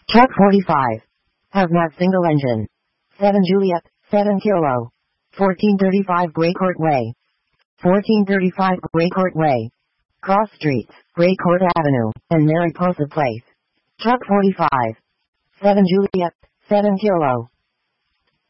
Truck 45. Hazmat single engine. 7 Juliet, 7 Kilo. 1435 Gray Court Way. 1435 Gray Court Way. Cross Streets, Gray Court Avenue, and Mariposa Place. Truck 45. 7 Juliet, 7 Kilo.